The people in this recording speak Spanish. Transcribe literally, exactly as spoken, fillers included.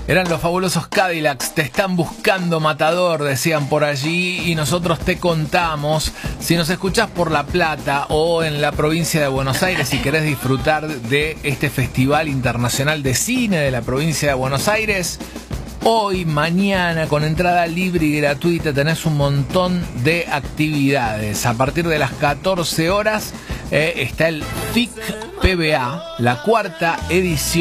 Eran los fabulosos Cadillacs, te están buscando matador, decían por allí, y nosotros te contamos. Si nos escuchás por La Plata o en la provincia de Buenos Aires y querés disfrutar de este Festival Internacional de Cine de la provincia de Buenos Aires, hoy, mañana, con entrada libre y gratuita, tenés un montón de actividades. A partir de las catorce horas eh, está el F I C P B A, la cuarta edición